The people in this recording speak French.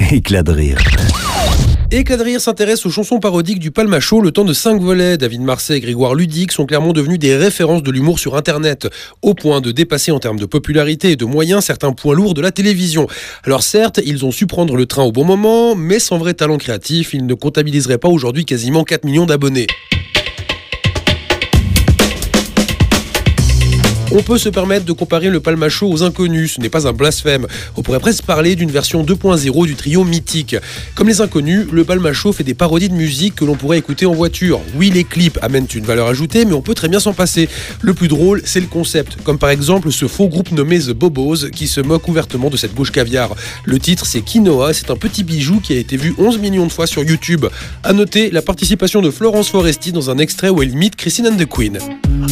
Éclat de rire. Éclat de rire s'intéresse aux chansons parodiques du Palmachot, le temps de 5 volets. David Marseille et Grégoire Ludic sont clairement devenus des références de l'humour sur Internet, au point de dépasser en termes de popularité et de moyens certains points lourds de la télévision. Alors certes, ils ont su prendre le train au bon moment, mais sans vrai talent créatif, ils ne comptabiliseraient pas aujourd'hui quasiment 4 millions d'abonnés. On peut se permettre de comparer le Palmachot aux Inconnus, ce n'est pas un blasphème. On pourrait presque parler d'une version 2.0 du trio mythique. Comme les Inconnus, le Palmachot fait des parodies de musique que l'on pourrait écouter en voiture. Oui, les clips amènent une valeur ajoutée, mais on peut très bien s'en passer. Le plus drôle, c'est le concept, comme par exemple ce faux groupe nommé The Bobos qui se moque ouvertement de cette gauche caviar. Le titre, c'est Quinoa, c'est un petit bijou qui a été vu 11 millions de fois sur YouTube. À noter la participation de Florence Foresti dans un extrait où elle imite Christine and the Queen.